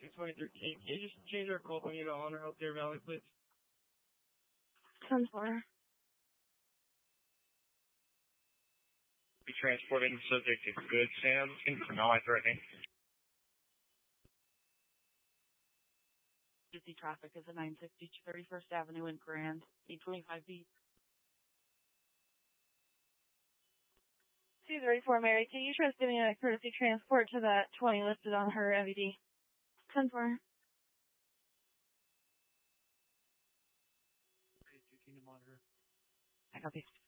23. Can you just change our call from you to Honor Healthcare Valley, please? 10-4. Be transporting subject to Good Sam for non-threatening. 50 traffic is a 960 31st Avenue in Grand, 825B. 234 Mary, can you trust giving a courtesy transport to that 20 listed on her MVD? 10-4. To monitor. I copy.